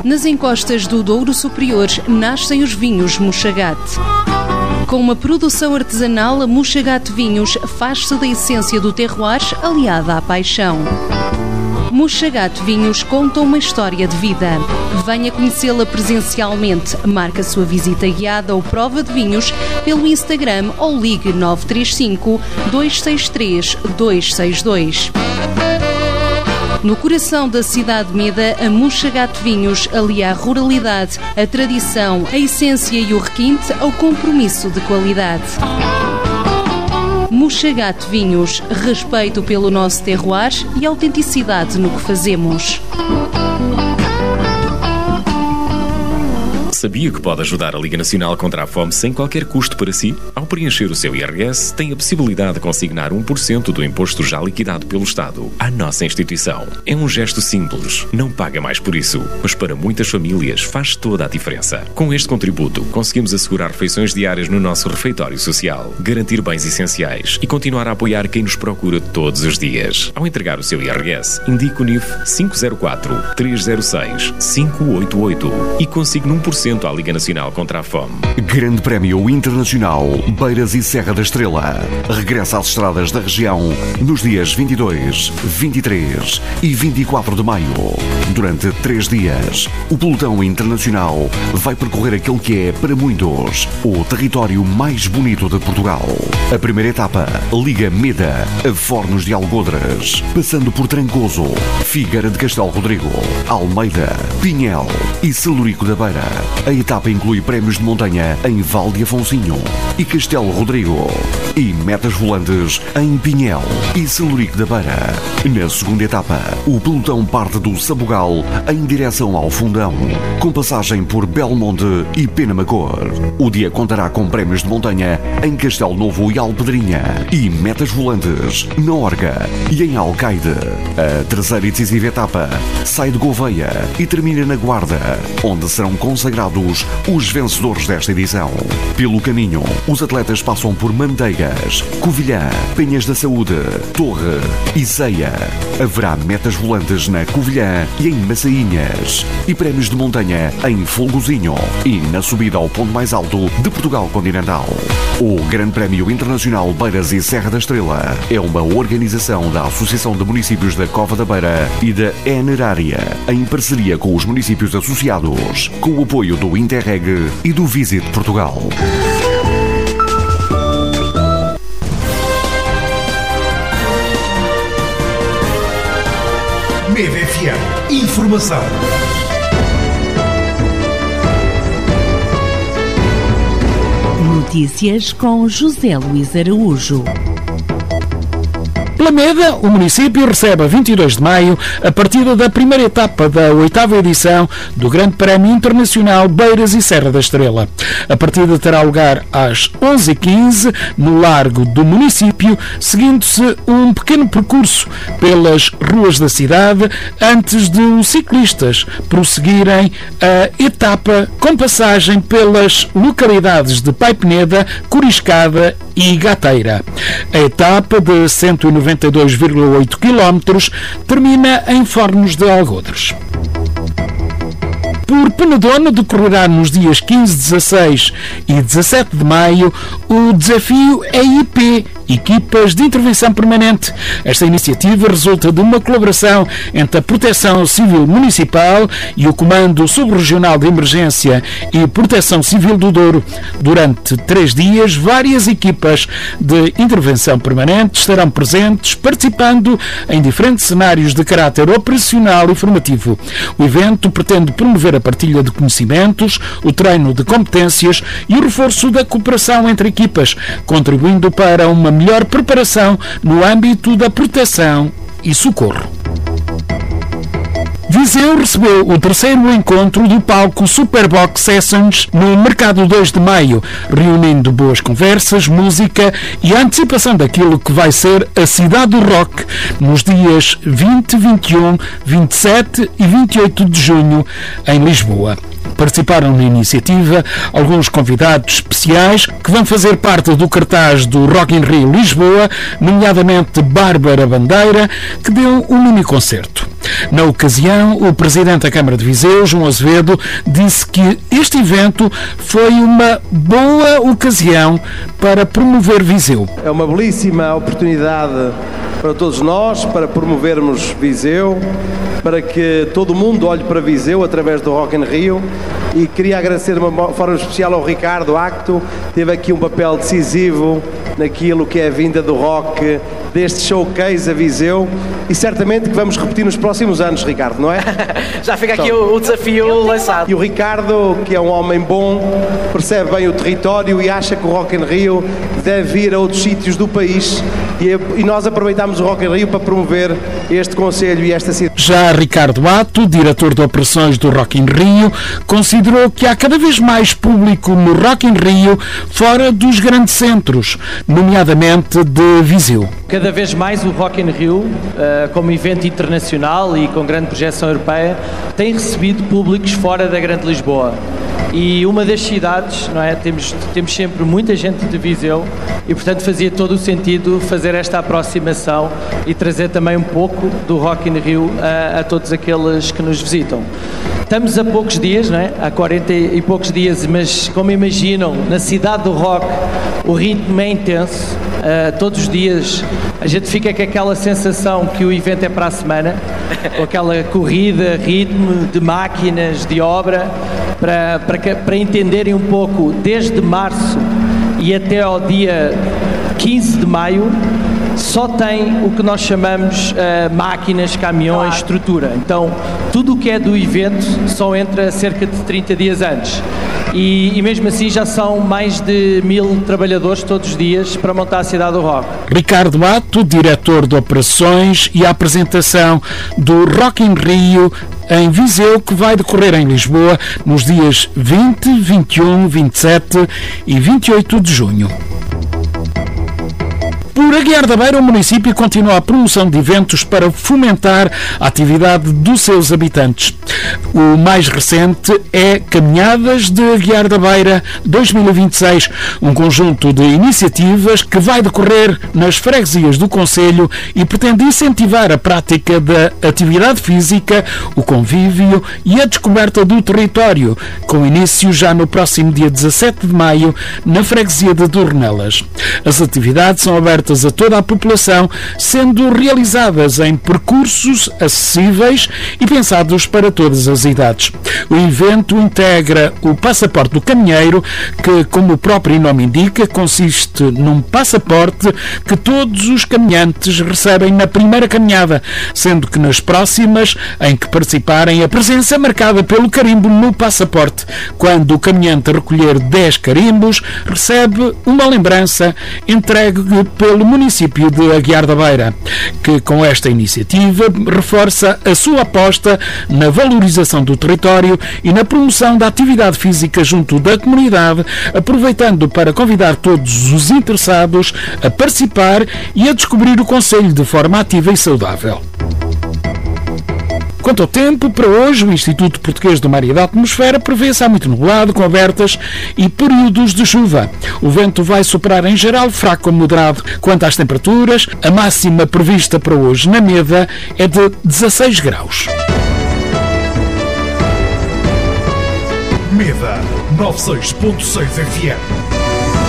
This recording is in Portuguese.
Nas encostas do Douro Superior nascem os vinhos Mochagate. Com uma produção artesanal, a Mochagate Vinhos faz-se da essência do terroir aliada à paixão. Mochagate Vinhos conta uma história de vida. Venha conhecê-la presencialmente. Marque a sua visita guiada ou prova de vinhos pelo Instagram ou ligue 935 263 262. No coração da cidade de Meda, a Mochagate Vinhos alia a ruralidade, a tradição, a essência e o requinte ao compromisso de qualidade. Mochagate Vinhos, respeito pelo nosso terroir e autenticidade no que fazemos. Sabia que pode ajudar a Liga Nacional contra a Fome sem qualquer custo para si? Ao preencher o seu IRS, tem a possibilidade de consignar 1% do imposto já liquidado pelo Estado à nossa instituição. É um gesto simples, não paga mais por isso, mas para muitas famílias faz toda a diferença. Com este contributo, conseguimos assegurar refeições diárias no nosso refeitório social, garantir bens essenciais e continuar a apoiar quem nos procura todos os dias. Ao entregar o seu IRS, indique o NIF 504 306 588 e consigne 1% à Liga Nacional contra a Fome. Grande Prémio Internacional Beiras e Serra da Estrela. Regressa às estradas da região nos dias 22, 23 e 24 de maio. Durante 3 dias, o pelotão internacional vai percorrer aquele que é, para muitos, o território mais bonito de Portugal. A primeira etapa liga Meda a Fornos de Algodres, passando por Trancoso, Figueira de Castelo Rodrigo, Almeida, Pinhel e Celurico da Beira. A etapa inclui prémios de montanha em Val de Afonsinho e Castelo Rodrigo e metas volantes em Pinhel e Celurico da Beira. Na segunda etapa, o pelotão parte do Sabugal em direção ao Fundão, com passagem por Belmonte e Penamacor. O dia contará com prémios de montanha em Castelo Novo e Alpedrinha e metas volantes na Orga e em Alcaide. A terceira e decisiva etapa sai de Gouveia e termina na Guarda, onde serão consagrados os vencedores desta edição. Pelo caminho, os atletas passam por Manteigas, Covilhã, Penhas da Saúde, Torre e Ceia. Haverá metas volantes na Covilhã e em Massainhas e prémios de montanha em Folgozinho e na subida ao ponto mais alto de Portugal continental. O Grande Prémio Internacional Beiras e Serra da Estrela é uma organização da Associação de Municípios da Cova da Beira e da Enerária, em parceria com os municípios associados, com o apoio do Interreg e do Visit Portugal. Meda FM. Informação. Notícias com José Luís Araújo. Pela Meda, o município recebe a 22 de maio a partida da primeira etapa da 8ª edição do Grande Prémio Internacional Beiras e Serra da Estrela. A partida terá lugar às 11h15 no largo do município, seguindo-se um pequeno percurso pelas ruas da cidade antes de os ciclistas prosseguirem a etapa com passagem pelas localidades de Paipeneda, Coriscada e Gateira. A etapa de 192,8 km termina em Fornos de Algodres. Por Penedono decorrerá nos dias 15, 16 e 17 de maio o desafio EIP, Equipas de Intervenção Permanente. Esta iniciativa resulta de uma colaboração entre a Proteção Civil Municipal e o Comando Subregional de Emergência e Proteção Civil do Douro. Durante 3 dias, várias equipas de intervenção permanente estarão presentes, participando em diferentes cenários de caráter operacional e formativo. O evento pretende promover a partilha de conhecimentos, o treino de competências e o reforço da cooperação entre equipas, contribuindo para uma melhor preparação no âmbito da proteção e socorro. Viseu recebeu o terceiro encontro do palco Superbox Sessions no Mercado 2 de Maio, reunindo boas conversas, música e a antecipação daquilo que vai ser a Cidade do Rock nos dias 20, 21, 27 e 28 de junho em Lisboa. Participaram na iniciativa alguns convidados especiais que vão fazer parte do cartaz do Rock in Rio Lisboa, nomeadamente Bárbara Bandeira, que deu um mini-concerto. Na ocasião, o Presidente da Câmara de Viseu, João Azevedo, disse que este evento foi uma boa ocasião para promover Viseu. É uma belíssima oportunidade para todos nós, para promovermos Viseu, para que todo mundo olhe para Viseu através do Rock in Rio, e queria agradecer de uma forma especial ao Ricardo Acto, teve aqui um papel decisivo naquilo que é a vinda do rock, deste showcase a Viseu, e certamente que vamos repetir nos próximos anos, Ricardo, não é? Já fica aqui o desafio lançado. E o Ricardo, que é um homem bom, percebe bem o território e acha que o Rock in Rio deve ir a outros sítios do país, e nós aproveitamos o Rock in Rio para promover este concelho e esta cidade. Já Ricardo Ato, diretor de operações do Rock in Rio, considerou que há cada vez mais público no Rock in Rio fora dos grandes centros, nomeadamente de Viseu. Cada vez mais o Rock in Rio, como evento internacional e com grande projeção europeia, tem recebido públicos fora da Grande Lisboa. E uma das cidades, não é? Temos sempre muita gente de Viseu e, portanto, fazia todo o sentido fazer esta aproximação e trazer também um pouco do Rock in Rio a todos aqueles que nos visitam. Estamos a poucos dias, não é? Há 40 e poucos dias, mas como imaginam, na cidade do rock o ritmo é intenso. Todos os dias a gente fica com aquela sensação que o evento é para a semana, com aquela corrida, ritmo de máquinas, de obra, para entenderem um pouco, desde março e até ao dia 15 de maio, só tem o que nós chamamos máquinas, caminhões, estrutura. Então, tudo o que é do evento só entra cerca de 30 dias antes. E mesmo assim já são mais de 1000 trabalhadores todos os dias para montar a cidade do rock. Ricardo Ato, diretor de operações, e a apresentação do Rock in Rio em Viseu, que vai decorrer em Lisboa nos dias 20, 21, 27 e 28 de junho. Por Aguiar da Beira, o município continua a promoção de eventos para fomentar a atividade dos seus habitantes. O mais recente é Caminhadas de Aguiar da Beira 2026, um conjunto de iniciativas que vai decorrer nas freguesias do concelho e pretende incentivar a prática da atividade física, o convívio e a descoberta do território, com início já no próximo dia 17 de maio na freguesia de Dornelas. As atividades são abertas a toda a população, sendo realizadas em percursos acessíveis e pensados para todas as idades. O evento integra o Passaporte do Caminheiro, que, como o próprio nome indica, consiste num passaporte que todos os caminhantes recebem na primeira caminhada, sendo que nas próximas, em que participarem, a presença é marcada pelo carimbo no passaporte. Quando o caminhante recolher 10 carimbos, recebe uma lembrança entregue pelo município de Aguiar da Beira, que com esta iniciativa reforça a sua aposta na valorização do território e na promoção da atividade física junto da comunidade, aproveitando para convidar todos os interessados a participar e a descobrir o concelho de forma ativa e saudável. Quanto ao tempo, para hoje, o Instituto Português do Mar e da Atmosfera prevê céu muito nublado, com abertas e períodos de chuva. O vento vai soprar em geral fraco a moderado. Quanto às temperaturas, a máxima prevista para hoje na Meda é de 16 graus. Meda 96.6 FM.